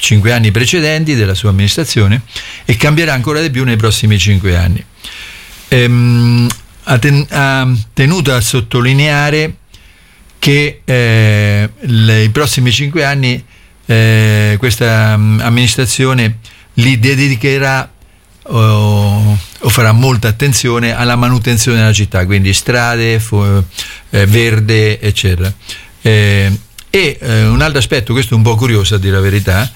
5 anni precedenti della sua amministrazione e cambierà ancora di più nei prossimi 5 anni. Ha tenuto a sottolineare che i prossimi 5 anni questa amministrazione li dedicherà o farà molta attenzione alla manutenzione della città, quindi strade, verde, eccetera. Un altro aspetto, questo è un po' curioso a dire la verità,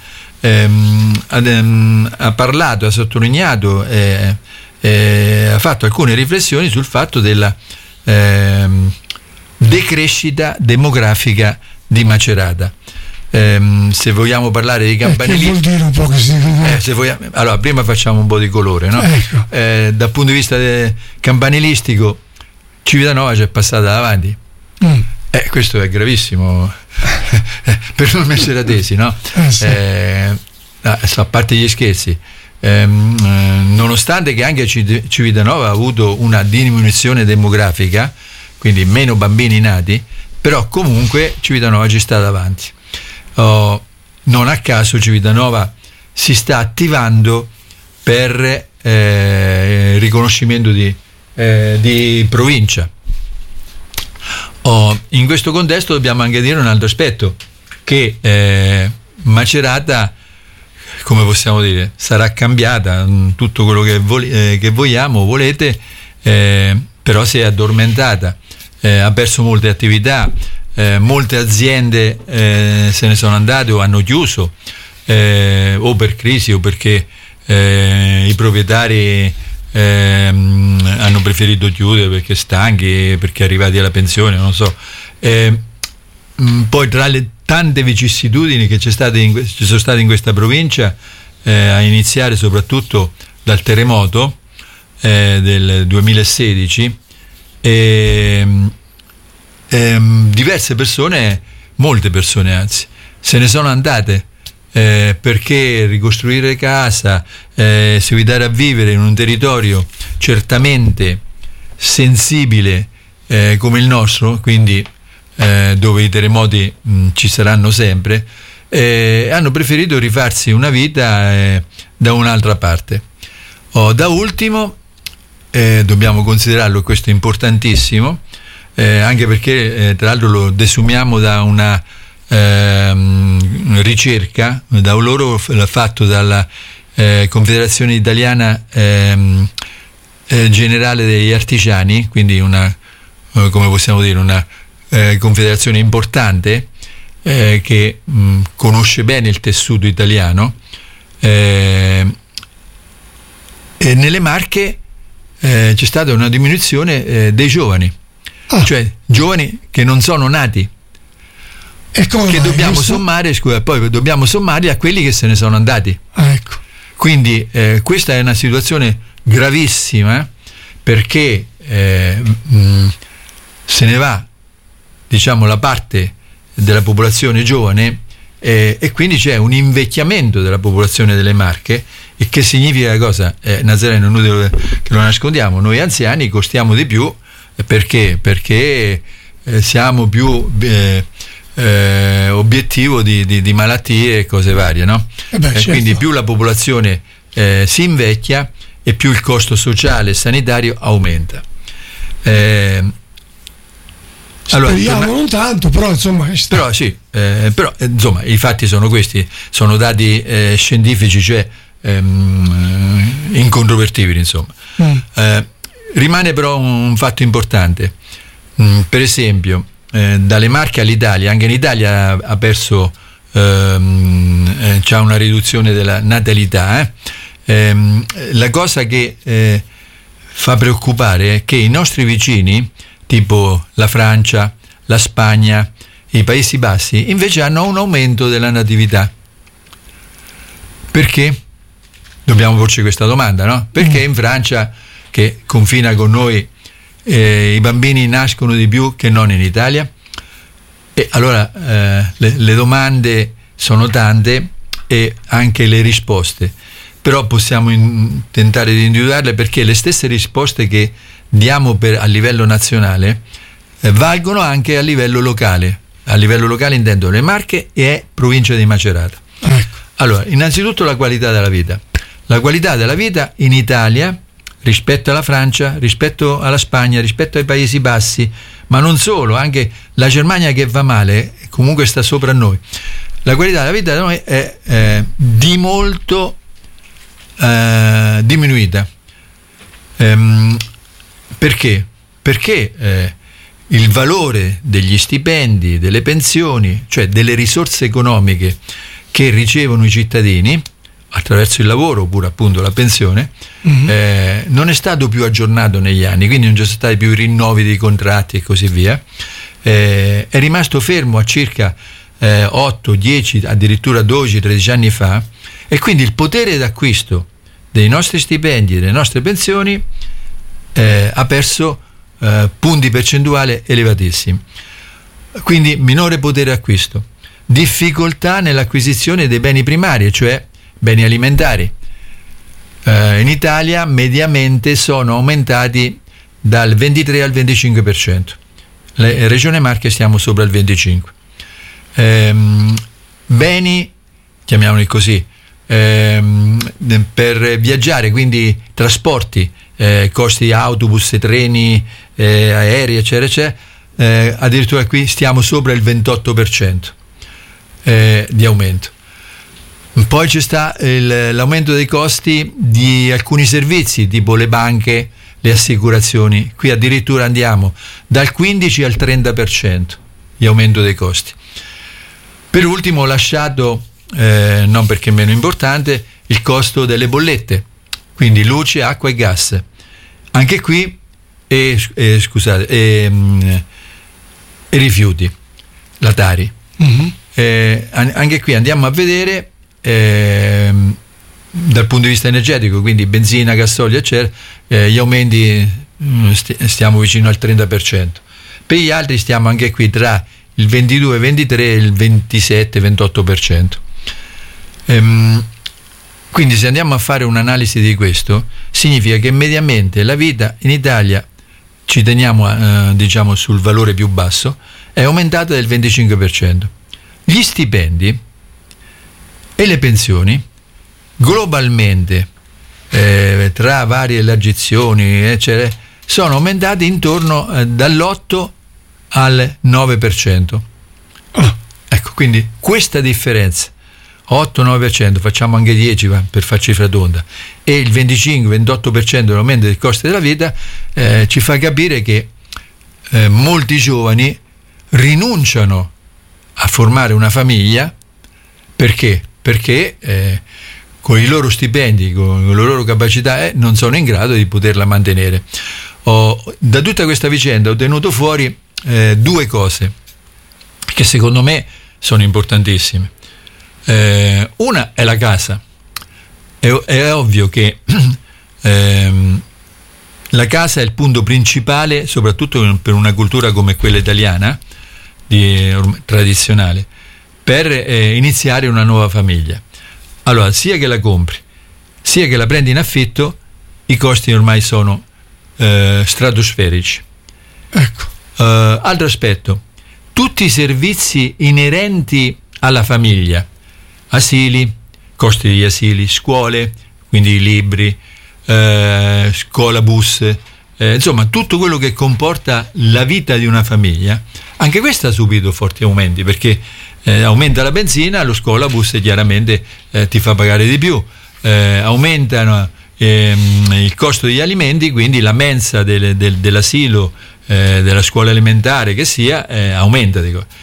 ha parlato, ha sottolineato, ha fatto alcune riflessioni sul fatto della decrescita demografica di Macerata. Se vogliamo parlare di campanilisti, che vuol dire un po' che si allora prima facciamo un po' di colore, no? Ecco. Dal punto di vista campanilistico Civitanova c'è passata davanti. Questo è gravissimo per noi maceratesi, no? Sì. A parte gli scherzi, nonostante che anche Civitanova ha avuto una diminuzione demografica, quindi meno bambini nati, però comunque Civitanova ci sta davanti. Non a caso Civitanova si sta attivando per riconoscimento di provincia. In questo contesto dobbiamo anche dire un altro aspetto, che Macerata, come possiamo dire, sarà cambiata, tutto quello che vogliamo, volete, però si è addormentata, ha perso molte attività, molte aziende se ne sono andate o hanno chiuso, o per crisi o perché i proprietari hanno preferito chiudere perché stanchi, perché arrivati alla pensione, non so. Poi tra le tante vicissitudini che ci sono state in questa provincia, a iniziare soprattutto dal terremoto del 2016, diverse persone, molte persone anzi, se ne sono andate perché ricostruire casa, seguitare a vivere in un territorio certamente sensibile come il nostro, quindi dove i terremoti ci saranno sempre, hanno preferito rifarsi una vita da un'altra parte. Da ultimo, dobbiamo considerarlo, questo è importantissimo, anche perché tra l'altro lo desumiamo da una ricerca, da un loro fatto dalla Confederazione Italiana Generale degli Artigiani, quindi una, come possiamo dire, una confederazione importante che conosce bene il tessuto italiano, e nelle Marche c'è stata una diminuzione dei giovani, cioè giovani che non sono nati, che dobbiamo sommare, poi dobbiamo sommarli a quelli che se ne sono andati. Ecco. Quindi questa è una situazione gravissima, perché se ne va, diciamo, la parte della popolazione giovane, e quindi c'è un invecchiamento della popolazione delle Marche. E che significa cosa? Nazareno, è inutile che lo nascondiamo, noi anziani costiamo di più perché siamo più obiettivo di malattie e cose varie, no? Certo. Quindi più la popolazione si invecchia e più il costo sociale e sanitario aumenta. Speriamo non tanto, però insomma. Però sì, insomma i fatti sono questi, sono dati scientifici, cioè incontrovertibili, insomma. Rimane però un fatto importante, per esempio dalle Marche all'Italia, anche in Italia ha perso, c'ha una riduzione della natalità, la cosa che fa preoccupare è che i nostri vicini, tipo la Francia, la Spagna, i Paesi Bassi, invece hanno un aumento della natività. Perché? Dobbiamo porci questa domanda, no? Perché in Francia, che confina con noi, i bambini nascono di più che non in Italia? E allora le domande sono tante e anche le risposte, però possiamo tentare di individuarle, perché le stesse risposte che diamo a livello nazionale valgono anche a livello locale. A livello locale intendo le Marche e provincia di Macerata. Ecco. Allora, innanzitutto la qualità della vita. La qualità della vita in Italia, rispetto alla Francia, rispetto alla Spagna, rispetto ai Paesi Bassi, ma non solo, anche la Germania che va male, comunque sta sopra noi. La qualità della vita da noi è di molto diminuita. Perché? Perché il valore degli stipendi, delle pensioni, cioè delle risorse economiche che ricevono i cittadini attraverso il lavoro oppure appunto la pensione, non è stato più aggiornato negli anni, quindi non ci sono stati più i rinnovi dei contratti e così via. È rimasto fermo a circa 8, 10, addirittura 12, 13 anni fa, e quindi il potere d'acquisto dei nostri stipendi e delle nostre pensioni ha perso punti percentuali elevatissimi. Quindi minore potere d'acquisto, difficoltà nell'acquisizione dei beni primari, cioè beni alimentari. In Italia mediamente sono aumentati dal 23 al 25%. La Regione Marche stiamo sopra il 25%. Beni, chiamiamoli così, per viaggiare, quindi trasporti, costi di autobus, treni, aerei, eccetera, eccetera, addirittura qui stiamo sopra il 28% di aumento. Poi c'è sta l'aumento dei costi di alcuni servizi, tipo le banche, le assicurazioni. Qui addirittura andiamo dal 15 al 30% di aumento dei costi. Per ultimo ho lasciato, non perché meno importante, il costo delle bollette, quindi luce, acqua e gas. Anche qui e rifiuti, la Tari. Anche qui andiamo a vedere dal punto di vista energetico, quindi benzina, gasolio, eccetera, gli aumenti stiamo vicino al 30%. Per gli altri stiamo anche qui tra il 22, 23 e il 27, 28%. Quindi se andiamo a fare un'analisi di questo, significa che mediamente la vita in Italia, ci teniamo diciamo sul valore più basso, è aumentata del 25%. Gli stipendi e le pensioni globalmente, tra varie elargizioni, eccetera, sono aumentati intorno dall'8 al 9%. Ecco, quindi questa differenza 8-9%, facciamo anche 10 per far cifra tonda, e il 25-28% dell'aumento dei costi della vita ci fa capire che molti giovani rinunciano a formare una famiglia. Perché? Perché con i loro stipendi, con le loro capacità non sono in grado di poterla mantenere. Da tutta questa vicenda ho tenuto fuori due cose che secondo me sono importantissime. Una è la casa. È ovvio che la casa è il punto principale, soprattutto per una cultura come quella italiana, tradizionale, per iniziare una nuova famiglia. Allora, sia che la compri, sia che la prendi in affitto, i costi ormai sono stratosferici. Ecco. Altro aspetto, tutti i servizi inerenti alla famiglia, asili, costi degli asili, scuole, quindi libri, scuola, bus, insomma tutto quello che comporta la vita di una famiglia, anche questa ha subito forti aumenti, perché aumenta la benzina, lo scuolabus chiaramente ti fa pagare di più, aumentano il costo degli alimenti, quindi la mensa dell'asilo, della scuola elementare che sia, aumenta.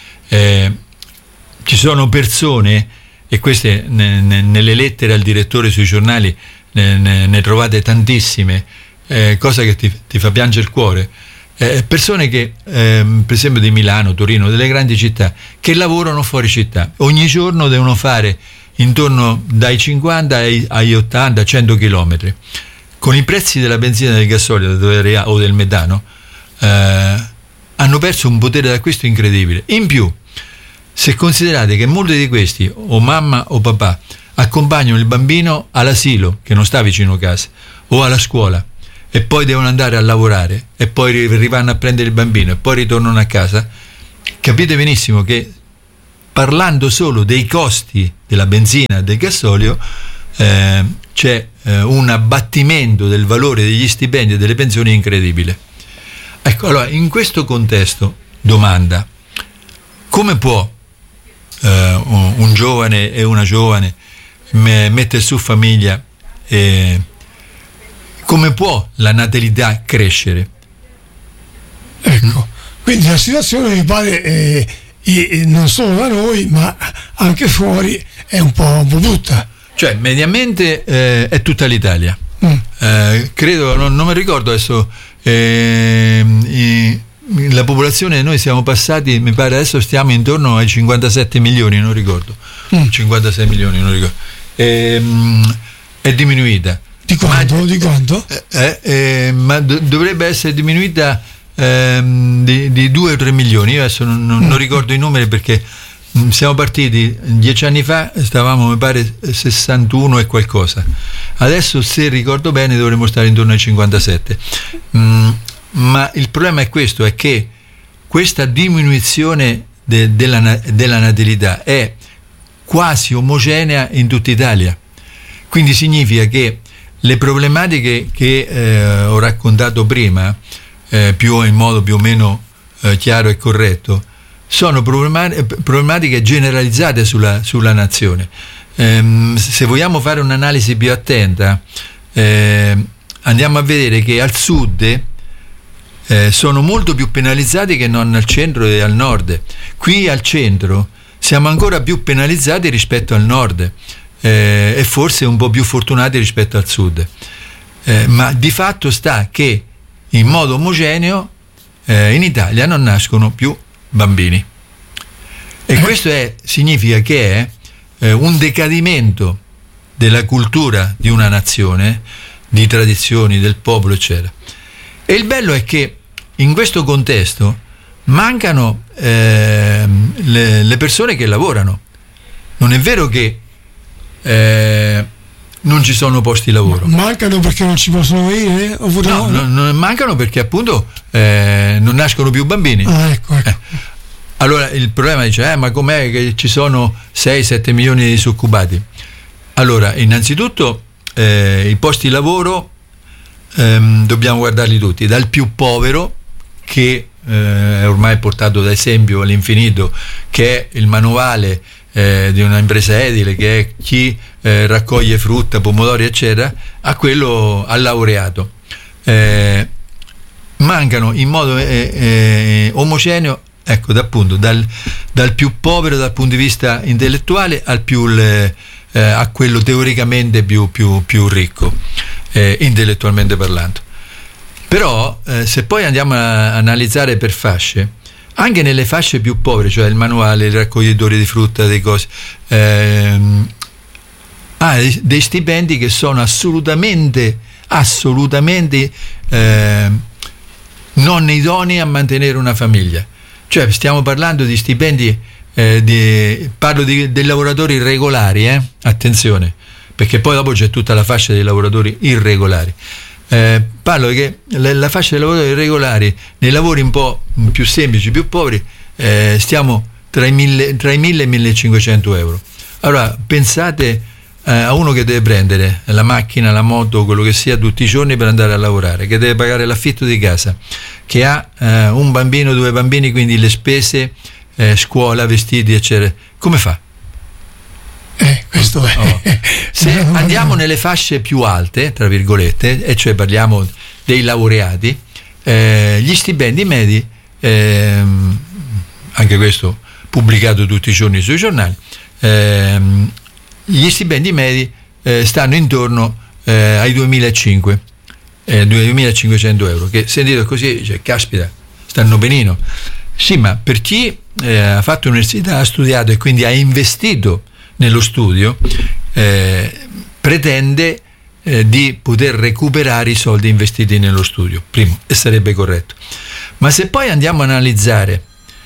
Ci sono persone, e queste nelle lettere al direttore sui giornali ne trovate tantissime, cosa che ti fa piangere il cuore. Persone che per esempio di Milano, Torino, delle grandi città, che lavorano fuori città, ogni giorno devono fare intorno dai 50 agli 80, 100 chilometri. Con i prezzi della benzina, del gasolio o del metano hanno perso un potere d'acquisto incredibile. In più, se considerate che molti di questi, o mamma o papà, accompagnano il bambino all'asilo che non sta vicino a casa, o alla scuola, e poi devono andare a lavorare, e poi rivanno a prendere il bambino e poi ritornano a casa, capite benissimo che parlando solo dei costi della benzina e del gasolio, c'è un abbattimento del valore degli stipendi e delle pensioni incredibile. Ecco, allora in questo contesto domanda: come può un giovane e una giovane mettere su famiglia, come può la natalità crescere? Ecco, quindi la situazione mi pare non solo da noi ma anche fuori è un po' brutta. Cioè mediamente è tutta l'Italia. Credo, non mi ricordo adesso, la popolazione, noi siamo passati, mi pare adesso stiamo intorno ai 57 milioni, non ricordo, 56 milioni, non ricordo, è diminuita. Di quanto? Ma dovrebbe essere diminuita di 2 o 3 milioni. Io adesso non ricordo i numeri, perché siamo partiti 10 anni fa, stavamo mi pare 61 e qualcosa, adesso se ricordo bene dovremmo stare intorno ai 57. Ma il problema è questo, è che questa diminuzione della natalità è quasi omogenea in tutta Italia, quindi significa che le problematiche che ho raccontato prima, in modo più o meno chiaro e corretto, sono problematiche generalizzate sulla nazione. Se vogliamo fare un'analisi più attenta, andiamo a vedere che al sud sono molto più penalizzati che non al centro e al nord. Qui al centro siamo ancora più penalizzati rispetto al nord, e forse un po' più fortunati rispetto al sud, ma di fatto sta che in modo omogeneo in Italia non nascono più bambini, e questo significa che è un decadimento della cultura di una nazione, di tradizioni del popolo, eccetera. E il bello è che in questo contesto mancano le persone che lavorano. Non è vero che non ci sono posti di lavoro. Mancano perché non ci possono venire? No, non mancano perché appunto non nascono più bambini. Ecco. Allora il problema dice, ma com'è che ci sono 6-7 milioni di disoccupati? Allora, innanzitutto i posti di lavoro dobbiamo guardarli tutti, dal più povero, che è ormai portato da esempio all'infinito, che è il manovale di una impresa edile, che è chi raccoglie frutta, pomodori, eccetera, a quello al laureato. Mancano in modo omogeneo, ecco, appunto, dal più povero dal punto di vista intellettuale al più a quello teoricamente più ricco, intellettualmente parlando. Però se poi andiamo a analizzare per fasce, anche nelle fasce più povere, cioè il manuale, il raccoglitore di frutta, dei cose, ha dei stipendi che sono assolutamente non idonei a mantenere una famiglia. Cioè stiamo parlando di stipendi, parlo dei lavoratori irregolari, attenzione, perché poi dopo c'è tutta la fascia dei lavoratori irregolari. Parlo che la fascia dei lavoratori irregolari, nei lavori un po' più semplici, più poveri, stiamo tra i 1.000 e i 1.500 euro. Allora pensate a uno che deve prendere la macchina, la moto, quello che sia, tutti i giorni per andare a lavorare, che deve pagare l'affitto di casa, che ha un bambino, 2 bambini, quindi le spese, scuola, vestiti, eccetera. Come fa? Questo è. Se andiamo nelle fasce più alte, tra virgolette, e cioè parliamo dei laureati, gli stipendi medi, anche questo pubblicato tutti i giorni sui giornali, gli stipendi medi stanno intorno ai 2.500 euro, che sentito così, cioè, caspita, stanno benino. Sì, ma per chi ha fatto università, ha studiato e quindi ha investito nello studio, pretende di poter recuperare i soldi investiti nello studio, primo, e sarebbe corretto. Ma se poi andiamo a analizzare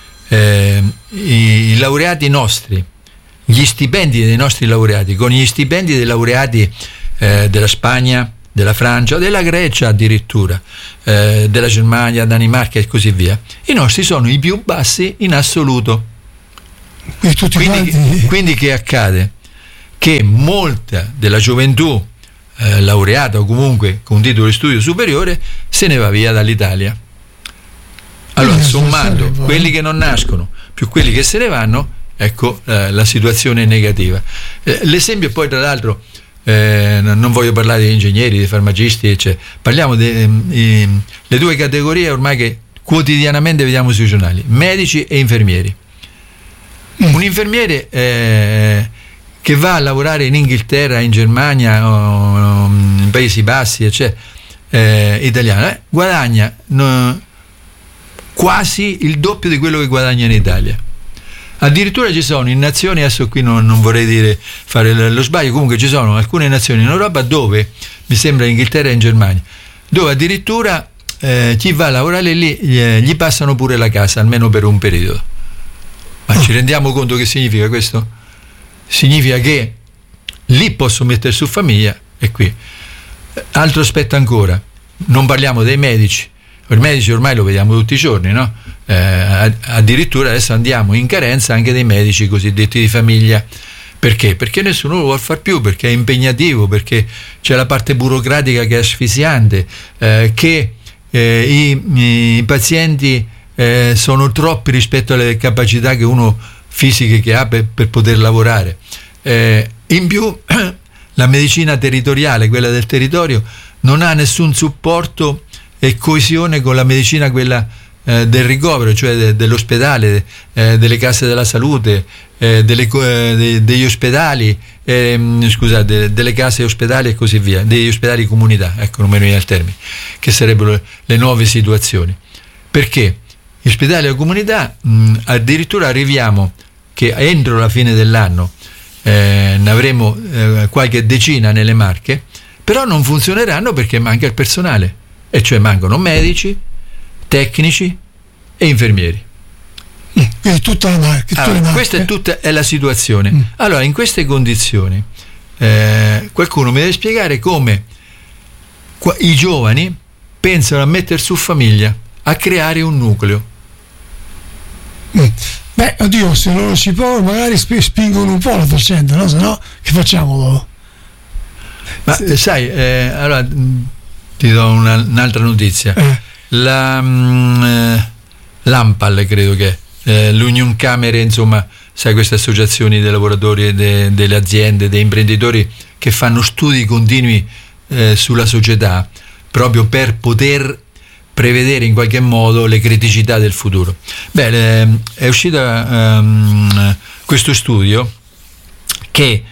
i laureati nostri, gli stipendi dei nostri laureati con gli stipendi dei laureati della Spagna, della Francia, della Grecia addirittura, della Germania, Danimarca e così via, i nostri sono i più bassi in assoluto. Quindi che accade? Che molta della gioventù laureata o comunque con titolo di studio superiore se ne va via dall'Italia. Allora, sommando quelli che non nascono più quelli che se ne vanno, ecco la situazione è negativa. L'esempio poi, tra l'altro, non voglio parlare di ingegneri, di farmacisti, eccetera. Parliamo delle due categorie ormai che quotidianamente vediamo sui giornali: medici e infermieri. Un infermiere che va a lavorare in Inghilterra, in Germania o in Paesi Bassi, eccetera, italiano, guadagna quasi il doppio di quello che guadagna in Italia. Addirittura ci sono in nazioni, adesso qui non vorrei fare lo sbaglio, comunque ci sono alcune nazioni in Europa dove, mi sembra Inghilterra e in Germania, dove addirittura chi va a lavorare lì gli passano pure la casa, almeno per un periodo. Ma ci rendiamo conto che significa questo? Significa che lì posso mettere su famiglia e qui. Altro aspetto ancora, non parliamo dei medici. I medici ormai lo vediamo tutti i giorni, no? Addirittura adesso andiamo in carenza anche dei medici cosiddetti di famiglia. Perché? Perché nessuno lo vuole far più, perché è impegnativo, perché c'è la parte burocratica che è asfissiante, che i pazienti sono troppi rispetto alle capacità che uno fisiche che ha per poter lavorare. In più la medicina territoriale, quella del territorio, non ha nessun supporto e coesione con la medicina, quella del ricovero, cioè dell'ospedale, delle case della salute, degli ospedali, delle case ospedali e così via, degli ospedali comunità, ecco, non me ne viene il termine, che sarebbero le nuove situazioni. Perché gli ospedali a comunità, addirittura arriviamo che entro la fine dell'anno ne avremo qualche decina nelle Marche, però non funzioneranno perché manca il personale, e cioè mancano medici, tecnici e infermieri. Quindi tutta la Marche. Questa è la situazione. Allora, in queste condizioni qualcuno mi deve spiegare come i giovani pensano a mettere su famiglia, a creare un nucleo. Beh, oddio, se loro si può, magari spingono un po' la faccenda, no? Se no, che facciamo dopo? Ma sai, allora ti do un'altra notizia. L'ANPAL, credo che l'Union Camere, insomma, sai, queste associazioni dei lavoratori e delle aziende, dei imprenditori che fanno studi continui sulla società, proprio per poter prevedere in qualche modo le criticità del futuro. Beh, è uscito questo studio che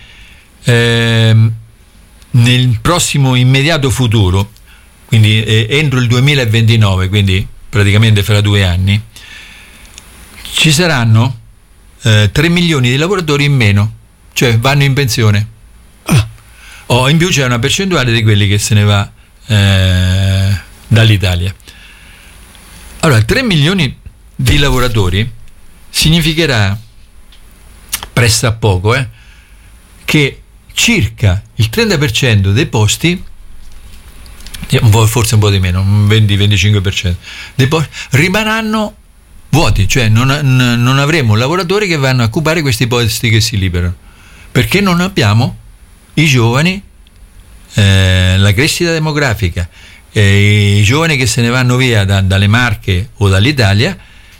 nel prossimo immediato futuro, quindi entro il 2029, quindi praticamente fra 2 anni, ci saranno 3 milioni di lavoratori in meno, cioè vanno in pensione. O in più c'è una percentuale di quelli che se ne va dall'Italia. Allora, 3 milioni di lavoratori significherà pressappoco che circa il 30% dei posti, forse un po' di meno, un 20-25% dei posti rimarranno vuoti, cioè non avremo lavoratori che vanno a occupare questi posti che si liberano, perché non abbiamo i giovani, la crescita demografica, i giovani che se ne vanno via dalle Marche o dall'Italia,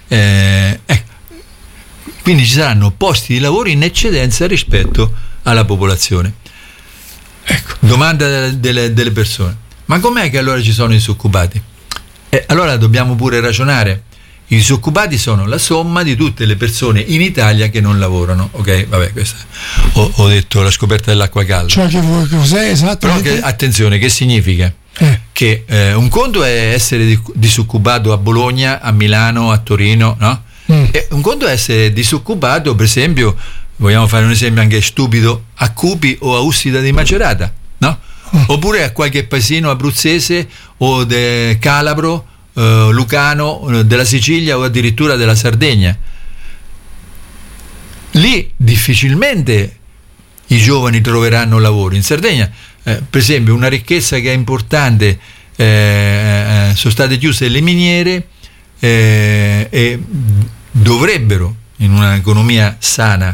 quindi ci saranno posti di lavoro in eccedenza rispetto alla popolazione. Ecco, domanda delle persone: ma com'è che allora ci sono i disoccupati? Allora dobbiamo pure ragionare. I disoccupati sono la somma di tutte le persone in Italia che non lavorano. Ok, vabbè, questa ho detto la scoperta dell'acqua calda. Cioè, che cos'è esattamente? Però attenzione, che significa? Che un conto è essere disoccupato a Bologna, a Milano, a Torino, no? E un conto è essere disoccupato, per esempio, vogliamo fare un esempio anche stupido, a Cupi o a Ussita di Macerata, no? Oppure a qualche paesino abruzzese o calabro, lucano, della Sicilia o addirittura della Sardegna. Lì difficilmente i giovani troveranno lavoro. In Sardegna, per esempio, una ricchezza che è importante, sono state chiuse le miniere, e dovrebbero in un'economia sana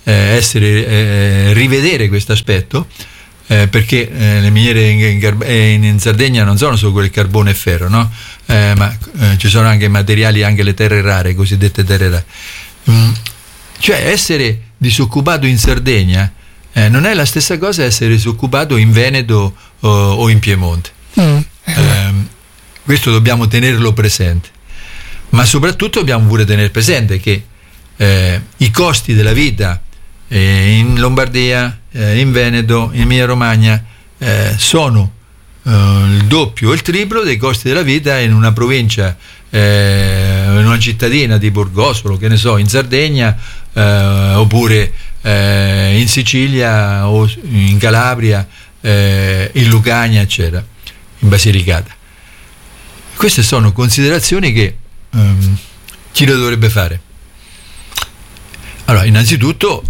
rivedere questo aspetto, perché le miniere in Sardegna non sono solo quelle carbone e ferro, no? Ma ci sono anche materiali, anche le terre rare, cosiddette terre rare. Cioè essere disoccupato in Sardegna non è la stessa cosa essere disoccupato in Veneto o in Piemonte. Questo dobbiamo tenerlo presente, ma soprattutto dobbiamo pure tenere presente che i costi della vita in Lombardia, in Veneto, in Emilia Romagna sono il doppio o il triplo dei costi della vita in una provincia, in una cittadina di Borgosolo, che ne so, in Sardegna, oppure in Sicilia o in Calabria, in Lucania, eccetera, in Basilicata. Queste sono considerazioni che chi lo dovrebbe fare? Allora, innanzitutto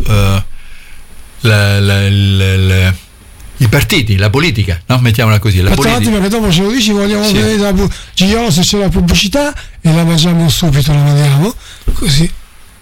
i partiti, la politica, no? Mettiamola così. Aspetta un attimo che dopo ce lo dici, vogliamo vedere giriamo se c'è la pubblicità e la mangiamo subito, la mandiamo così.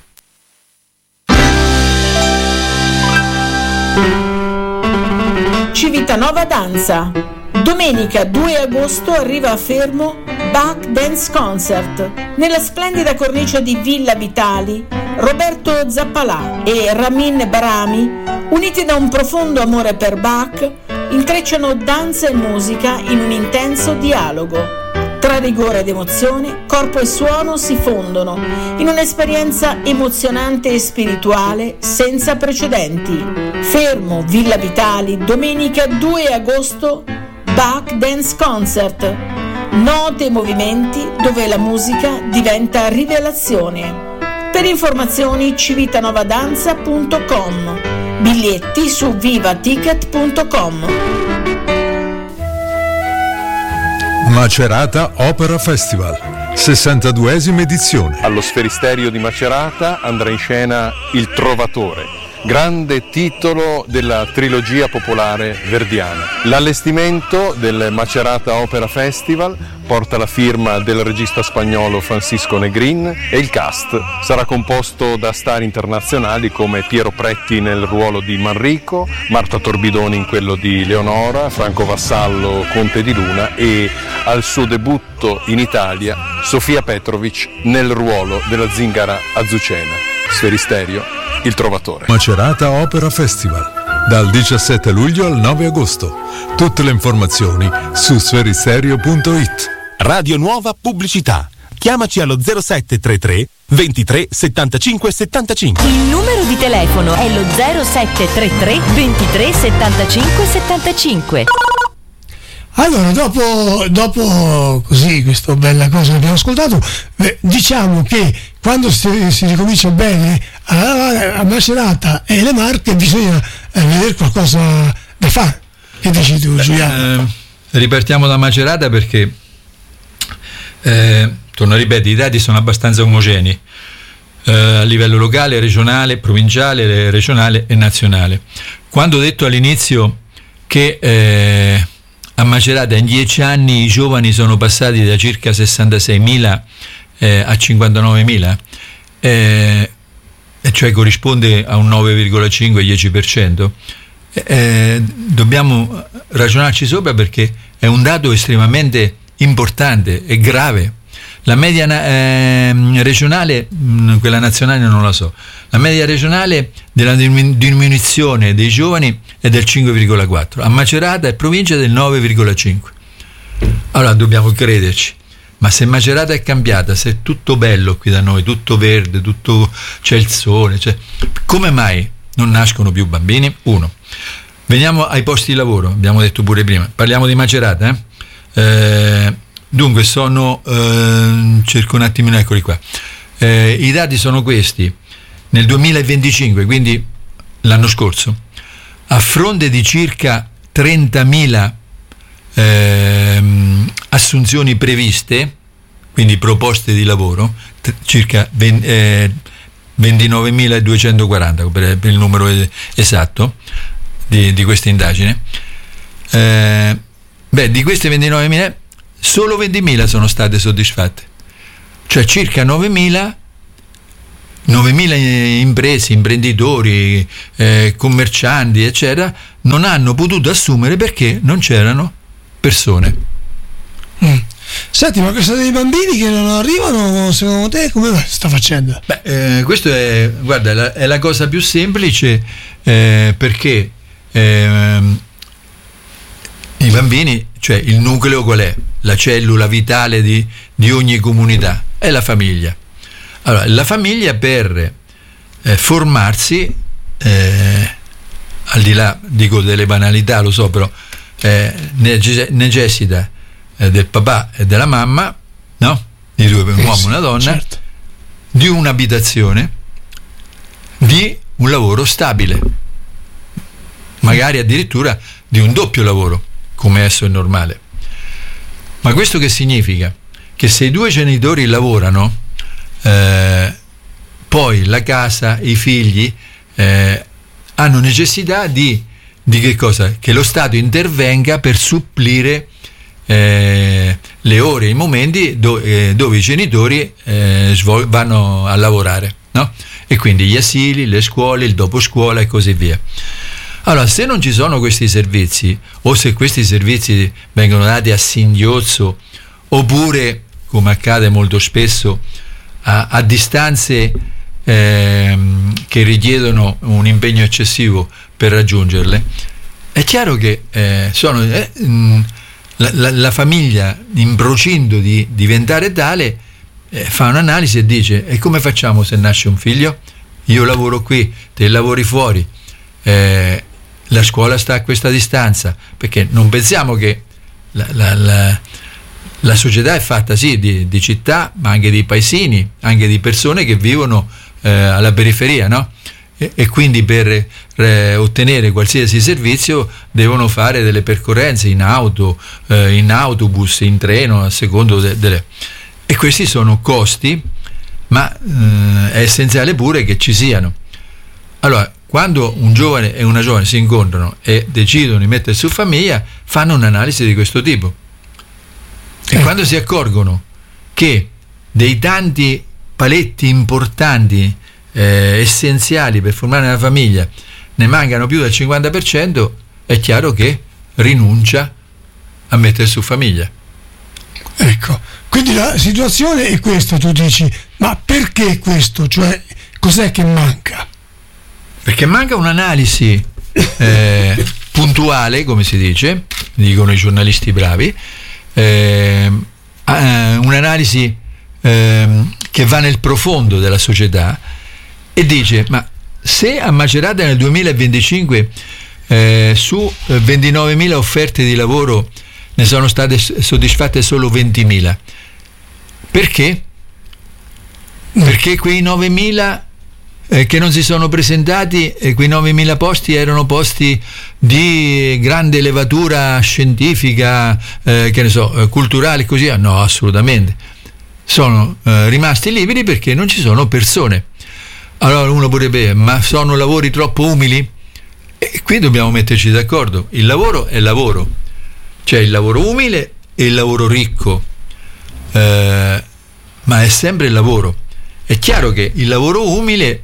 Civitanova Danza. Domenica 2 agosto arriva a Fermo Bach Dance Concert. Nella splendida cornice di Villa Vitali, Roberto Zappalà e Ramin Barami, uniti da un profondo amore per Bach, intrecciano danza e musica in un intenso dialogo. Tra rigore ed emozione, corpo e suono si fondono in un'esperienza emozionante e spirituale senza precedenti. Fermo, Villa Vitali, domenica 2 agosto, Bach Dance Concert. Note e movimenti dove la musica diventa rivelazione. Per informazioni civitanovadanza.com. Biglietti su vivaticket.com. Macerata Opera Festival, 62esima edizione. Allo Sferisterio di Macerata andrà in scena Il Trovatore, grande titolo della trilogia popolare verdiana. L'allestimento del Macerata Opera Festival porta la firma del regista spagnolo Francisco Negrin e il cast sarà composto da star internazionali come Piero Pretti nel ruolo di Manrico, Marta Torbidoni in quello di Leonora, Franco Vassallo Conte di Luna e al suo debutto in Italia Sofia Petrovic nel ruolo della zingara Azucena. Sferisterio, Il Trovatore. Macerata Opera Festival, dal 17 luglio al 9 agosto. Tutte le informazioni su sferisterio.it. Radio Nuova Pubblicità. Chiamaci allo 0733 23 75 75. Il numero di telefono è lo 0733 23 75 75. Allora, dopo così questa bella cosa che abbiamo ascoltato, diciamo che quando si ricomincia bene a Macerata e le Marche bisogna vedere qualcosa da fare. Che dici tu, Giuliano? Ripartiamo da Macerata perché torno a ripetere, i dati sono abbastanza omogenei a livello locale, regionale, provinciale, regionale e nazionale. Quando ho detto all'inizio che a Macerata in 10 anni i giovani sono passati da circa 66.000 a 59.000, e cioè corrisponde a un 9,5-10%, dobbiamo ragionarci sopra perché è un dato estremamente importante e grave. La media regionale, quella nazionale non la so, la media regionale della diminuzione dei giovani è del 5,4, a Macerata e provincia del 9,5. Allora dobbiamo crederci, ma se Macerata è cambiata, se è tutto bello qui da noi, tutto verde, tutto, c'è il sole, come mai non nascono più bambini? Uno. Veniamo ai posti di lavoro, abbiamo detto pure prima, parliamo di Macerata, dunque sono, cerco un attimino, eccoli qua, i dati sono questi. Nel 2025, quindi l'anno scorso, a fronte di circa 30.000 assunzioni previste, quindi proposte di lavoro, circa 29.240 per il numero esatto di questa indagine, di queste 29.000 solo 20.000 sono state soddisfatte, cioè circa 9.000 9.000 imprese, imprenditori, commercianti, eccetera, non hanno potuto assumere perché non c'erano persone. Senti, ma questa dei bambini che non arrivano, secondo te come sta facendo? Questo è, guarda, è la cosa più semplice, perché i bambini, cioè il nucleo qual è? La cellula vitale di ogni comunità è la famiglia. Allora, la famiglia per formarsi, al di là, dico, delle banalità, lo so, però necessita del papà e della mamma, no? Di due, un uomo e una donna, certo, di un'abitazione, di un lavoro stabile, magari addirittura di un doppio lavoro, come adesso è normale. Ma questo che significa? Che se i due genitori lavorano, poi la casa, i figli hanno necessità di che cosa? Che lo Stato intervenga per supplire le ore, i momenti dove i genitori vanno a lavorare, no? E quindi gli asili, le scuole, il doposcuola e così via. Allora, se non ci sono questi servizi, o se questi servizi vengono dati a singhiozzo, oppure, come accade molto spesso, a distanze che richiedono un impegno eccessivo per raggiungerle, è chiaro che la famiglia, in procinto di diventare tale, fa un'analisi e dice: e come facciamo se nasce un figlio? Io lavoro qui, te lavori fuori, la scuola sta a questa distanza, perché non pensiamo che la società è fatta sì di città, ma anche di paesini, anche di persone che vivono alla periferia, no? E quindi per ottenere qualsiasi servizio devono fare delle percorrenze in auto, in autobus, in treno, a secondo e questi sono costi, ma è essenziale pure che ci siano. Allora, quando un giovane e una giovane si incontrano e decidono di mettersi su famiglia, fanno un'analisi di questo tipo, e quando si accorgono che dei tanti paletti importanti, essenziali per formare una famiglia, ne mancano più del 50%, è chiaro che rinuncia a mettere su famiglia. Ecco, quindi la situazione è questa, tu dici, ma perché questo? Cioè, cos'è che manca? Perché manca un'analisi puntuale, come si dice, dicono i giornalisti bravi, un'analisi che va nel profondo della società e dice: ma se a Macerata nel 2025 su 29.000 offerte di lavoro ne sono state soddisfatte solo 20.000, perché? Perché quei 9.000 che non si sono presentati, quei 9.000 posti erano posti di grande levatura scientifica, che ne so, culturale e così via? No, assolutamente. Sono rimasti liberi perché non ci sono persone. Allora uno potrebbe: ma sono lavori troppo umili? E qui dobbiamo metterci d'accordo. Il lavoro è lavoro, c'è il lavoro umile e il lavoro ricco, ma è sempre il lavoro. È chiaro che il lavoro umile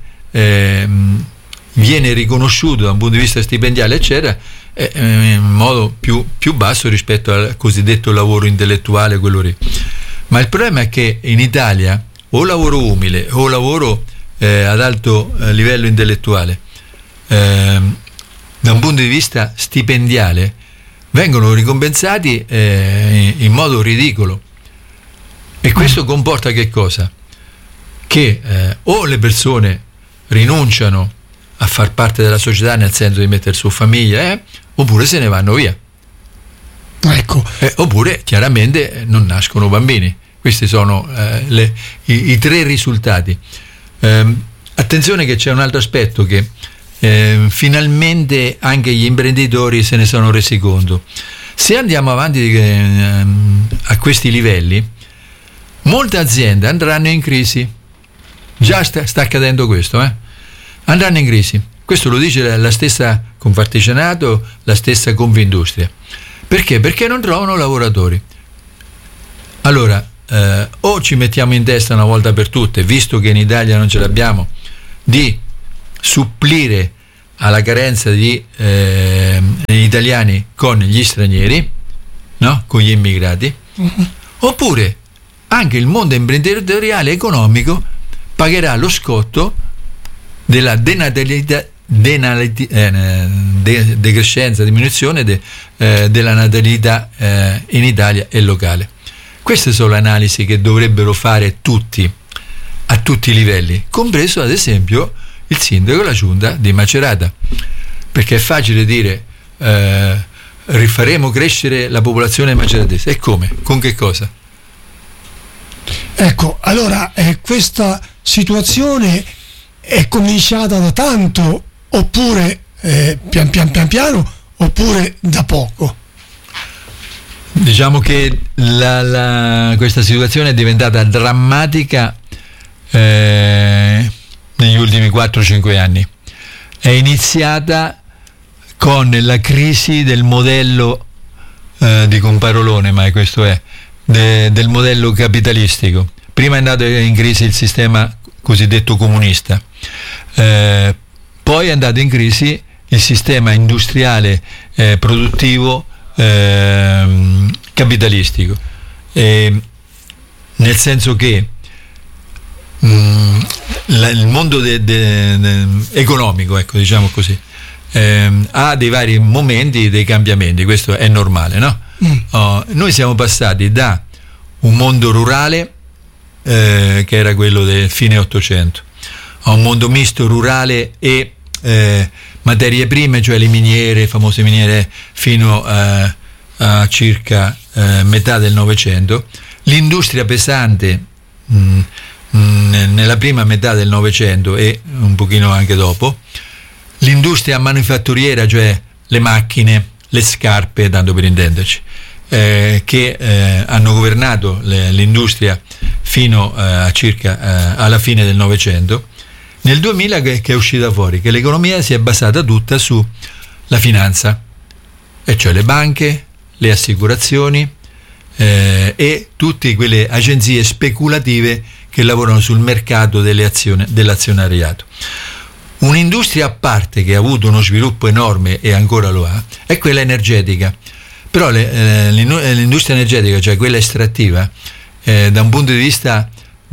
viene riconosciuto da un punto di vista stipendiale, eccetera, in modo più basso rispetto al cosiddetto lavoro intellettuale, quello lì. Ma il problema è che in Italia o lavoro umile o lavoro ad alto livello intellettuale, da un punto di vista stipendiale, vengono ricompensati in modo ridicolo, e questo comporta che cosa? Che o le persone rinunciano a far parte della società, nel senso di mettere su famiglia, oppure se ne vanno via. Ecco. Oppure chiaramente non nascono bambini. Questi sono i tre risultati. Attenzione che c'è un altro aspetto che finalmente anche gli imprenditori se ne sono resi conto. Se andiamo avanti a questi livelli, molte aziende andranno in crisi. Già sta accadendo questo, andranno in crisi. Questo lo dice la stessa Confartigianato, la stessa Confindustria. Perché? Perché non trovano lavoratori. Allora, o ci mettiamo in testa una volta per tutte, visto che in Italia non ce l'abbiamo, di supplire alla carenza di italiani con gli stranieri, no? Con gli immigrati, oppure anche il mondo imprenditoriale e economico pagherà lo scotto della decrescenza, diminuzione della natalità in Italia e locale. Queste sono le analisi che dovrebbero fare tutti, a tutti i livelli, compreso ad esempio il sindaco e la giunta di Macerata, perché è facile dire rifaremo crescere la popolazione maceratese, e come? Con che cosa? Ecco, allora questa situazione è cominciata da tanto, oppure piano, oppure da poco? Diciamo che questa situazione è diventata drammatica negli ultimi 4-5 anni. È iniziata con la crisi del modello, dico un parolone, ma questo è, del modello capitalistico. Prima è andato in crisi il sistema cosiddetto comunista, poi è andato in crisi il sistema industriale produttivo capitalistico, nel senso che il mondo economico, ecco, diciamo così, ha dei vari momenti, dei cambiamenti, questo è normale, no? Noi siamo passati da un mondo rurale che era quello del fine 800 a un mondo misto rurale e materie prime, cioè le miniere, famose miniere, fino a circa metà del Novecento, l'industria pesante nella prima metà del Novecento e un pochino anche dopo, l'industria manifatturiera, cioè le macchine, le scarpe, tanto per intenderci, che hanno governato l'industria fino a circa alla fine del Novecento. Nel 2000 che è uscita fuori che l'economia si è basata tutta sulla finanza, e cioè le banche, le assicurazioni e tutte quelle agenzie speculative che lavorano sul mercato delle azioni, dell'azionariato. Un'industria a parte che ha avuto uno sviluppo enorme e ancora lo ha è quella energetica, però l'industria energetica, cioè quella estrattiva, da un punto di vista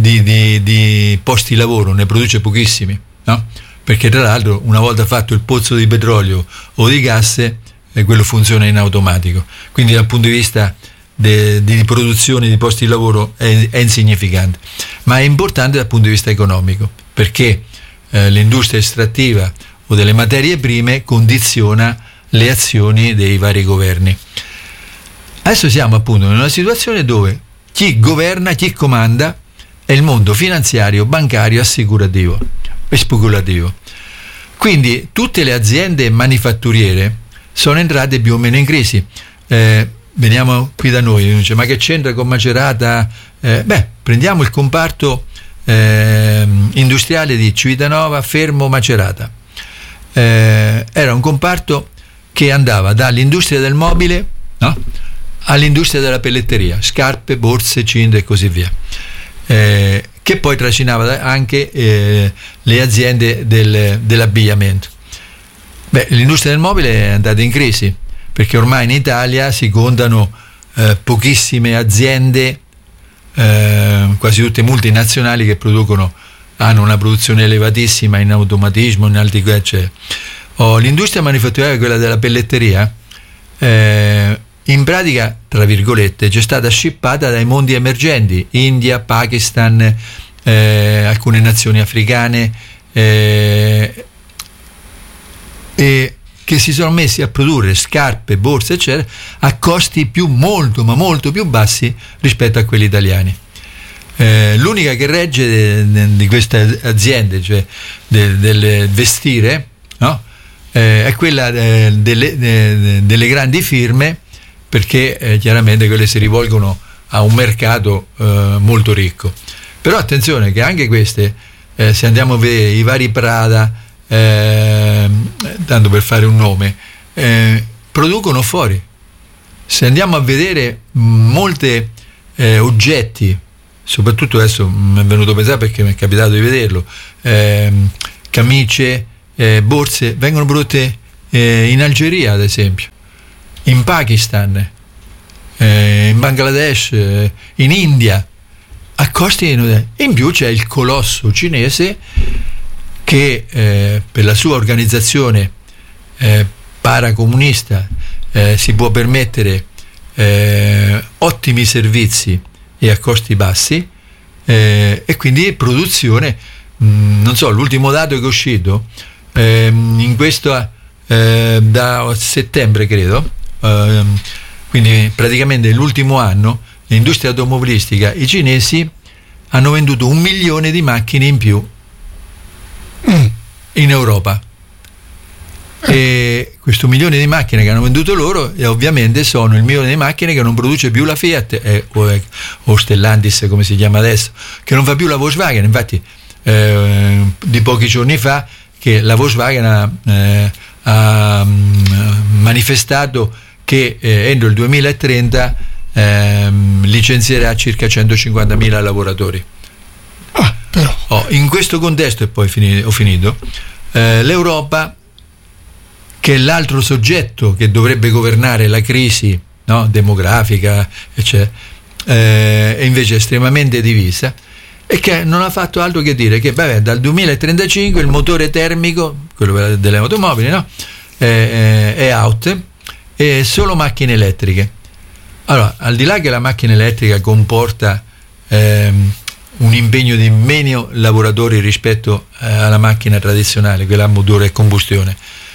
di posti lavoro ne produce pochissimi, no? Perché tra l'altro una volta fatto il pozzo di petrolio o di gas, quello funziona in automatico, quindi dal punto di vista di produzione di posti di lavoro è insignificante, ma è importante dal punto di vista economico, perché l'industria estrattiva o delle materie prime condiziona le azioni dei vari governi. Adesso siamo appunto in una situazione dove chi governa, chi comanda è il mondo finanziario, bancario, assicurativo e speculativo. Quindi tutte le aziende manifatturiere sono entrate più o meno in crisi. Veniamo qui da noi, dice, ma che c'entra con Macerata? Prendiamo il comparto industriale di Civitanova, Fermo, Macerata. Era un comparto che andava dall'industria del mobile, no? All'industria della pelletteria, scarpe, borse, cinde e così via, che poi tracinava anche le aziende dell'abbigliamento. L'industria del mobile è andata in crisi perché ormai in Italia si contano pochissime aziende, quasi tutte multinazionali, che hanno una produzione elevatissima in automatismo, in altri, cioè. L'industria manifatturiera, quella della pelletteria, in pratica, tra virgolette, c'è stata scippata dai mondi emergenti, India, Pakistan, alcune nazioni africane, e che si sono messi a produrre scarpe, borse, eccetera, a costi molto, ma molto più bassi rispetto a quelli italiani. L'unica che regge di queste aziende, cioè del vestire, no? È quella delle grandi firme, perché chiaramente quelle si rivolgono a un mercato molto ricco. Però attenzione che anche queste, se andiamo a vedere i vari Prada, tanto per fare un nome, producono fuori. Se andiamo a vedere molte oggetti, soprattutto adesso mi è venuto a pensare perché mi è capitato di vederlo, camicie, borse, vengono prodotte in Algeria, ad esempio, in Pakistan, in Bangladesh, in India, a costi e in più c'è il colosso cinese che per la sua organizzazione paracomunista si può permettere ottimi servizi e a costi bassi, e quindi produzione, non so, l'ultimo dato che è uscito in questo da settembre credo, quindi praticamente l'ultimo anno l'industria automobilistica, i cinesi hanno venduto 1 milione di macchine in più in Europa. E questo 1 milione di macchine che hanno venduto loro ovviamente sono il 1 milione di macchine che non produce più la Fiat o Stellantis, come si chiama adesso, che non fa più la Volkswagen. Infatti di pochi giorni fa che la Volkswagen ha manifestato che entro il 2030 licenzierà circa 150.000 lavoratori. Però. In questo contesto, e poi ho finito, l'Europa, che è l'altro soggetto che dovrebbe governare la crisi, no, demografica, eccetera, è invece estremamente divisa, e che non ha fatto altro che dire che dal 2035 il motore termico, quello delle automobili, no, è out, e solo macchine elettriche. Allora, al di là che la macchina elettrica comporta un impegno di meno lavoratori rispetto alla macchina tradizionale, quella a motore e combustione,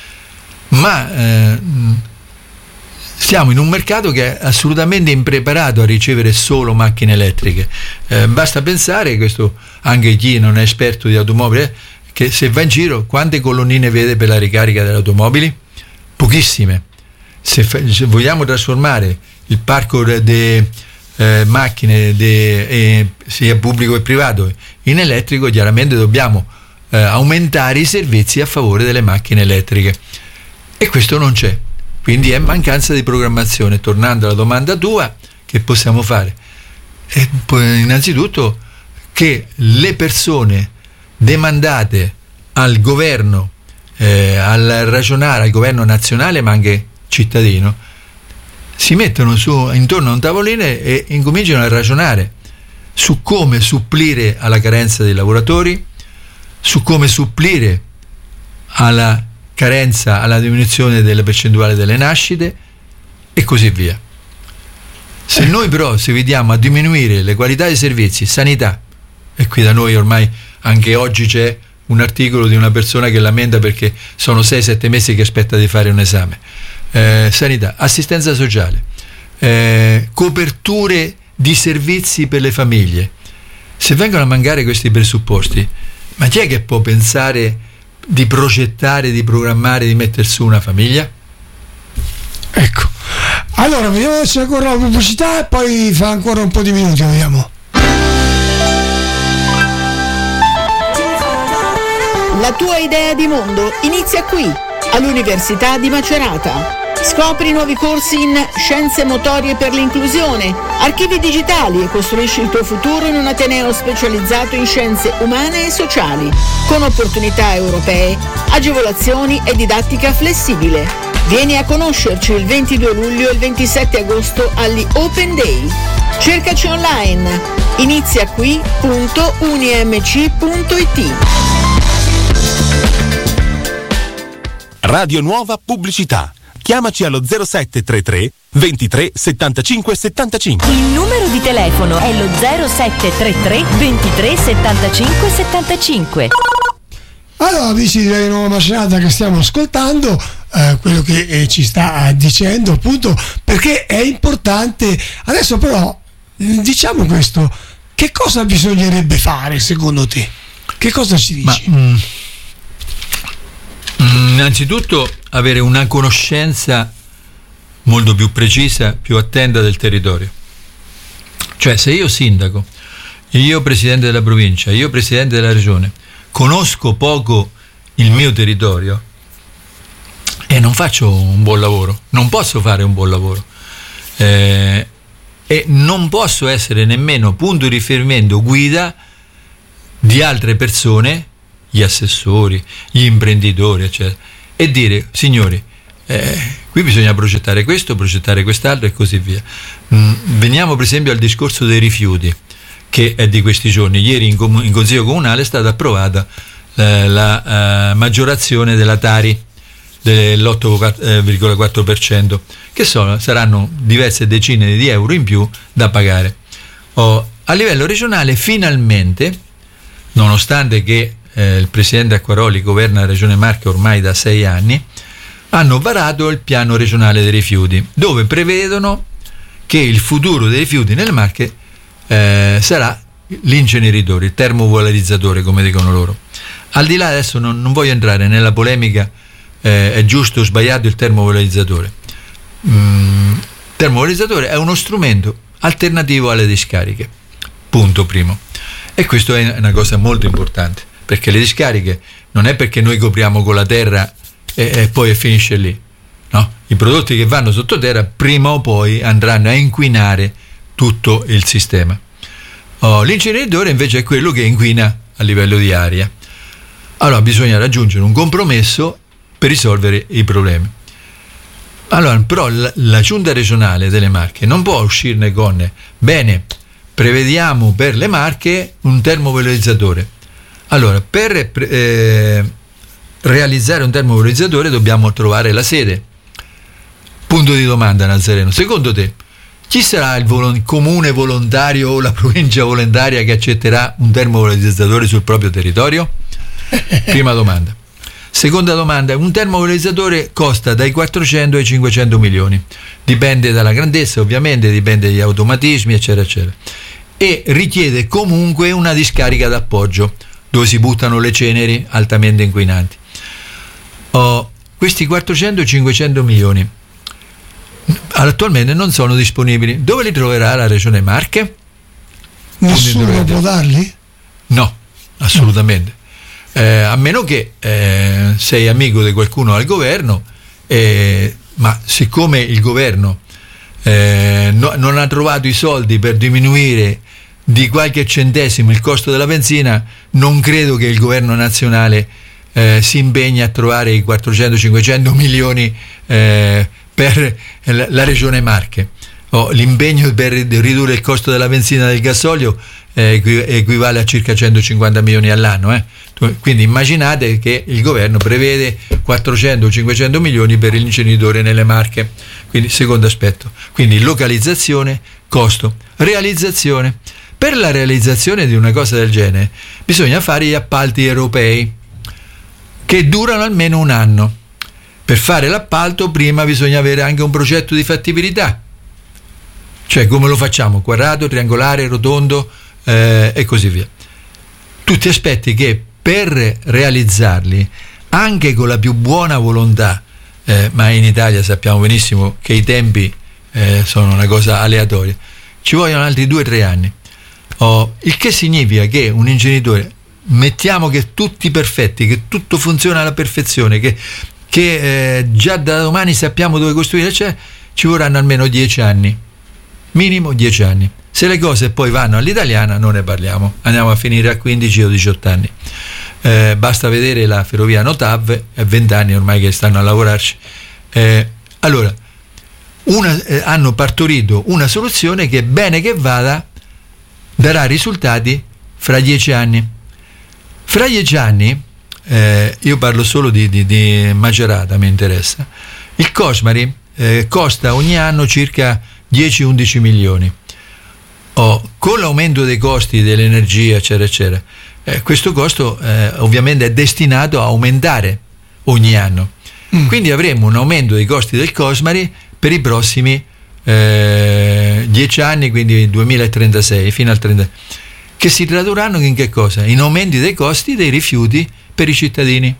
ma siamo in un mercato che è assolutamente impreparato a ricevere solo macchine elettriche. Basta pensare, questo anche chi non è esperto di automobili, che se va in giro quante colonnine vede per la ricarica delle automobili? Pochissime. Se vogliamo trasformare il parco di macchine sia pubblico che privato in elettrico, chiaramente dobbiamo aumentare i servizi a favore delle macchine elettriche, e questo non c'è, quindi è mancanza di programmazione. Tornando alla domanda tua, che possiamo fare? Innanzitutto che le persone demandate al governo, al ragionare, al governo nazionale ma anche cittadino, si mettono intorno a un tavolino e incominciano a ragionare su come supplire alla carenza dei lavoratori, su come supplire alla carenza, alla diminuzione della percentuale delle nascite e così via. Se noi però se vediamo a diminuire le qualità dei servizi, sanità, e qui da noi ormai anche oggi c'è un articolo di una persona che lamenta perché sono 6-7 mesi che aspetta di fare un esame, sanità, assistenza sociale, coperture di servizi per le famiglie, se vengono a mancare questi presupposti, ma chi è che può pensare di progettare, di programmare, di mettere su una famiglia? Ecco, allora vediamo se c'è ancora la pubblicità e poi fa ancora un po' di minuti, vediamo. La tua idea di mondo inizia qui, all'Università di Macerata. Scopri nuovi corsi in Scienze Motorie per l'Inclusione, Archivi Digitali e costruisci il tuo futuro in un ateneo specializzato in scienze umane e sociali, con opportunità europee, agevolazioni e didattica flessibile. Vieni a conoscerci il 22 luglio e il 27 agosto agli Open Day. Cercaci online, iniziaqui.unimc.it. Radio Nuova Pubblicità. Chiamaci allo 0733 23 75 75. Il numero di telefono è lo 0733 23 75 75. Allora, amici di Radio Nuova Macerata che stiamo ascoltando, quello che ci sta dicendo, appunto, perché è importante. Adesso però diciamo questo: che cosa bisognerebbe fare secondo te? Che cosa ci dici? Innanzitutto avere una conoscenza molto più precisa, più attenta del territorio. Cioè, se io sindaco, io presidente della provincia, io presidente della regione, conosco poco il mio territorio e non faccio un buon lavoro, non posso fare un buon lavoro. e non posso essere nemmeno punto di riferimento, guida di altre persone, gli assessori, gli imprenditori, eccetera, e dire: signori, qui bisogna progettare questo, progettare quest'altro e così via. Veniamo per esempio al discorso dei rifiuti, che è di questi giorni. Ieri in Consiglio Comunale è stata approvata la maggiorazione della Tari dell'8,4%, che saranno diverse decine di euro in più da pagare. A livello regionale, finalmente, nonostante che il presidente Acquaroli governa la Regione Marche ormai da 6 anni, hanno varato il piano regionale dei rifiuti, dove prevedono che il futuro dei rifiuti nelle Marche sarà l'inceneritore, il termovalorizzatore, come dicono loro. Al di là, adesso non voglio entrare nella polemica, è giusto o sbagliato il termovalorizzatore. Il termovalorizzatore è uno strumento alternativo alle discariche, punto primo. E questo è una cosa molto importante, perché le discariche non è perché noi copriamo con la terra e poi finisce lì, no? I prodotti che vanno sottoterra prima o poi andranno a inquinare tutto il sistema. L'inceneritore invece è quello che inquina a livello di aria. Allora bisogna raggiungere un compromesso per risolvere i problemi. Allora, però la Giunta regionale delle Marche non può uscirne con: bene, prevediamo per le Marche un termovalorizzatore. Allora, per realizzare un termovalorizzatore dobbiamo trovare la sede. Punto di domanda, Nazareno: secondo te chi sarà il comune volontario o la provincia volontaria che accetterà un termovalorizzatore sul proprio territorio? Prima domanda. Seconda domanda: un termovalorizzatore costa dai 400 ai 500 milioni, dipende dalla grandezza, ovviamente, dipende dagli automatismi, eccetera, eccetera, e richiede comunque una discarica d'appoggio dove si buttano le ceneri altamente inquinanti. Questi 400 e 500 milioni attualmente non sono disponibili. Dove li troverà la Regione Marche? Nessuno può darli? No, assolutamente. A meno che sei amico di qualcuno al governo, ma siccome il governo non ha trovato i soldi per diminuire di qualche centesimo il costo della benzina, non credo che il governo nazionale si impegni a trovare i 400-500 milioni per la Regione Marche. L'impegno per ridurre il costo della benzina e del gasolio equivale a circa 150 milioni all'anno. Quindi immaginate che il governo prevede 400-500 milioni per l'inceneritore nelle Marche. Quindi, secondo aspetto, quindi localizzazione, costo, realizzazione. Per la realizzazione di una cosa del genere bisogna fare gli appalti europei che durano almeno un anno. Per fare l'appalto prima bisogna avere anche un progetto di fattibilità, cioè come lo facciamo, quadrato, triangolare, rotondo e così via. Tutti aspetti che per realizzarli, anche con la più buona volontà, ma in Italia sappiamo benissimo che i tempi sono una cosa aleatoria, ci vogliono altri 2-3 anni. Il che significa che un inceneritore, mettiamo che tutti perfetti, che tutto funziona alla perfezione, che già da domani sappiamo dove costruire, cioè ci vorranno almeno 10 anni, minimo 10 anni. Se le cose poi vanno all'italiana non ne parliamo, andiamo a finire a 15 o 18 anni. Basta vedere la ferrovia Notav, è 20 anni ormai che stanno a lavorarci. Allora, hanno partorito una soluzione che, bene che vada, darà risultati fra 10 anni. Fra 10 anni, io parlo solo di Macerata, mi interessa, il Cosmari costa ogni anno circa 10-11 milioni. Con l'aumento dei costi dell'energia, eccetera, eccetera, questo costo ovviamente è destinato a aumentare ogni anno. Quindi avremo un aumento dei costi del Cosmari per i prossimi 10 anni, quindi 2036 fino al 30, che si tradurranno in che cosa? In aumenti dei costi dei rifiuti per i cittadini.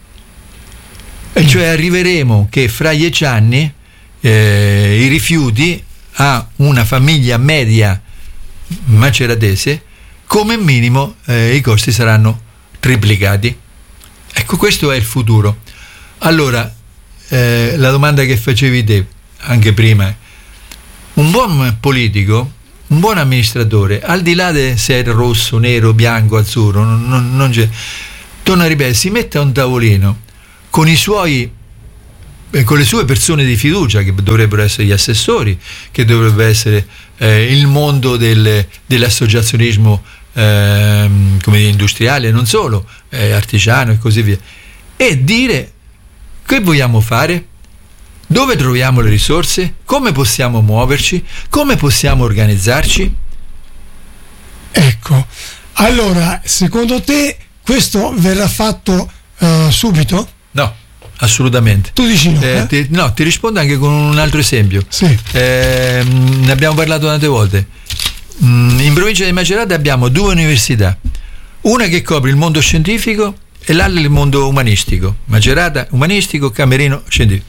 E cioè arriveremo che fra 10 anni i rifiuti a una famiglia media maceratese, come minimo i costi saranno triplicati. Ecco, questo è il futuro. Allora, la domanda che facevi te anche prima, un buon politico, un buon amministratore, al di là se è rosso, nero, bianco, azzurro, non c'è. Torno a ripetere, si mette a un tavolino con i suoi, con le sue persone di fiducia, che dovrebbero essere gli assessori, che dovrebbe essere il mondo dell'associazionismo come dire, industriale, non solo, artigiano e così via, e dire che vogliamo fare, dove troviamo le risorse, come possiamo muoverci, come possiamo organizzarci. Ecco, allora secondo te questo verrà fatto subito? No, assolutamente. Tu dici no? Ti rispondo anche con un altro esempio. Sì. Ne abbiamo parlato tante volte. In provincia di Macerata abbiamo 2 università, una che copre il mondo scientifico e l'altra il mondo umanistico. Macerata umanistico, Camerino scientifico.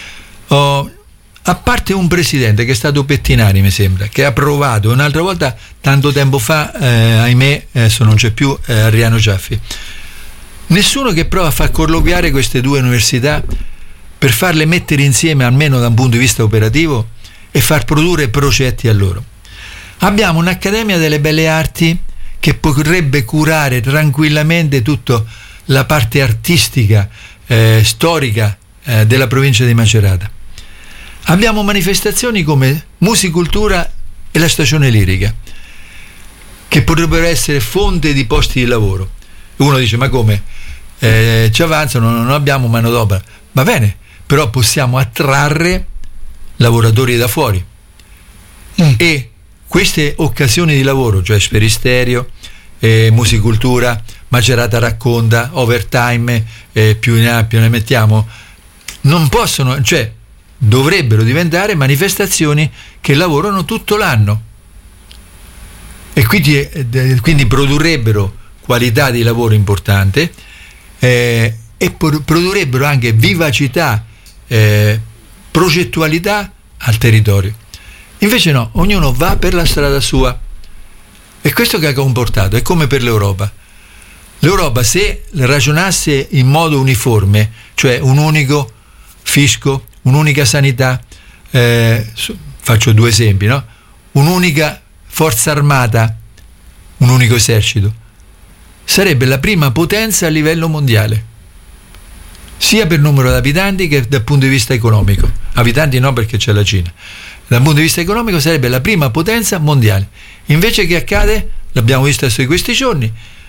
A parte un presidente che è stato Pettinari, mi sembra, che ha provato un'altra volta tanto tempo fa, ahimè adesso non c'è più, Ariano Ciaffi. Nessuno che prova a far colloquiare queste 2 università per farle mettere insieme, almeno da un punto di vista operativo, e far produrre progetti a loro. Abbiamo un'Accademia delle Belle Arti che potrebbe curare tranquillamente tutta la parte artistica, storica della provincia di Macerata. Abbiamo manifestazioni come Musicultura e la Stagione Lirica, che potrebbero essere fonte di posti di lavoro. Uno dice: ma come? Ci avanzano, non abbiamo manodopera. Va bene, però possiamo attrarre lavoratori da fuori. E queste occasioni di lavoro, cioè Sferisterio, Musicultura, Macerata Racconta, Overtime, più ne mettiamo, non possono, cioè dovrebbero diventare manifestazioni che lavorano tutto l'anno, e quindi produrrebbero qualità di lavoro importante, e produrrebbero anche vivacità, progettualità al territorio. Invece no, ognuno va per la strada sua, e questo che ha comportato è come per l'Europa. L'Europa, se ragionasse in modo uniforme, cioè un unico fisco, un'unica sanità, faccio 2 esempi, no? Un'unica forza armata, un unico esercito, sarebbe la prima potenza a livello mondiale, sia per numero di abitanti che dal punto di vista economico. Abitanti no, perché c'è la Cina. Dal punto di vista economico sarebbe la prima potenza mondiale. Invece che accade? L'abbiamo visto adesso in questi giorni.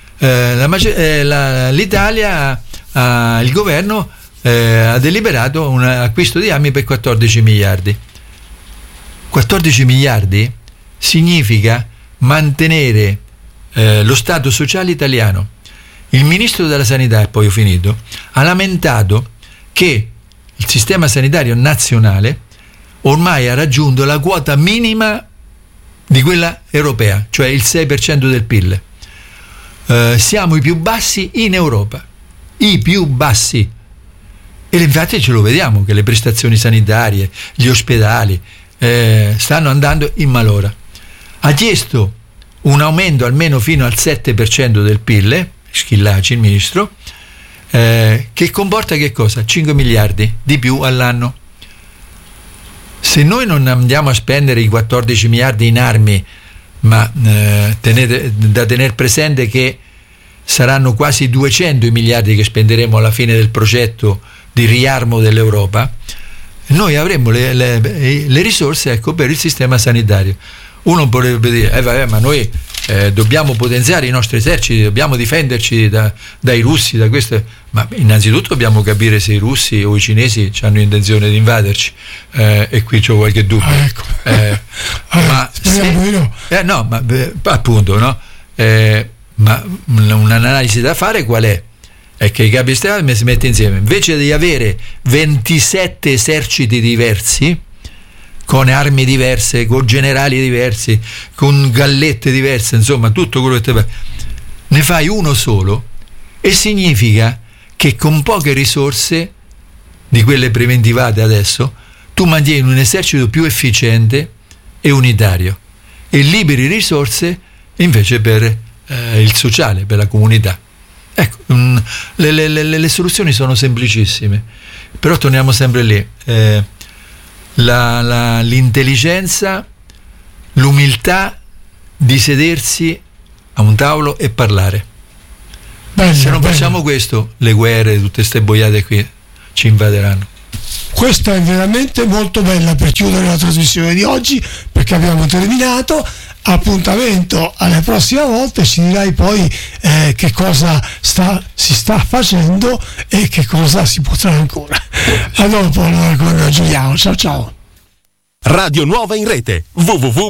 L'Italia, il governo ha deliberato un acquisto di armi per 14 miliardi. 14 miliardi significa mantenere lo Stato sociale italiano. Il ministro della Sanità, e poi ho finito, ha lamentato che il sistema sanitario nazionale ormai ha raggiunto la quota minima di quella europea, cioè il 6% del PIL. Siamo i più bassi in Europa, i più bassi, e infatti ce lo vediamo che le prestazioni sanitarie, gli ospedali stanno andando in malora. Ha chiesto un aumento almeno fino al 7% del PIL, Schillaci il ministro, che comporta che cosa? 5 miliardi di più all'anno. Se noi non andiamo a spendere i 14 miliardi in armi, ma da tenere presente che saranno quasi 200 i miliardi che spenderemo alla fine del progetto di riarmo dell'Europa, noi avremo le risorse, ecco, per il sistema sanitario. Uno potrebbe dire: vabbè, ma noi dobbiamo potenziare i nostri eserciti, dobbiamo difenderci dai russi, da questo. Ma innanzitutto dobbiamo capire se i russi o i cinesi hanno intenzione di invaderci, e qui c'ho qualche dubbio. Ecco. Ma appunto, no? Ma un'analisi da fare qual è? È che i capi di Stato si mettono insieme, invece di avere 27 eserciti diversi, con armi diverse, con generali diversi, con gallette diverse, insomma tutto quello che ne fai uno solo, e significa che con poche risorse di quelle preventivate adesso tu mantieni un esercito più efficiente e unitario, e liberi risorse invece per il sociale, per la comunità. Ecco, le soluzioni sono semplicissime, però torniamo sempre lì. l'intelligenza, l'umiltà di sedersi a un tavolo e parlare. Bello, se non bello. facciamo questo, le guerre, tutte queste boiate qui ci invaderanno. Questa è veramente molto bella per chiudere la trasmissione di oggi, perché abbiamo terminato. Appuntamento alle prossime volte, ci dirai poi che cosa si sta facendo e che cosa si potrà ancora. A dopo, allora, con Giuliano. Ciao ciao. Radio Nuova in rete www